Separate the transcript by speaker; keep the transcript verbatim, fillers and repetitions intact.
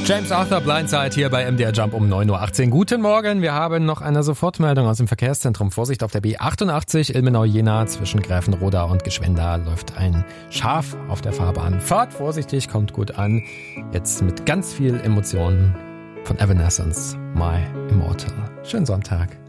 Speaker 1: James Arthur, Blindside hier bei M D R Jump um neun Uhr achtzehn. Guten Morgen, wir haben noch eine Sofortmeldung aus dem Verkehrszentrum. Vorsicht auf der B achtundachtzig, Ilmenau-Jena, zwischen Gräfenroda und Gschwenda läuft ein Schaf auf der Fahrbahn. Fahrt vorsichtig, kommt gut an. Jetzt mit ganz viel Emotionen von Evanescence, My Immortal. Schönen Sonntag.